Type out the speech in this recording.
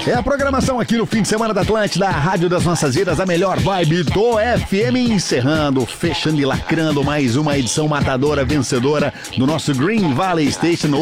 É a programação aqui no fim de semana da Atlântida, a Rádio das Nossas Vidas, a melhor vibe do FM, encerrando, fechando e lacrando mais uma edição matadora, vencedora do nosso Green Valley Station.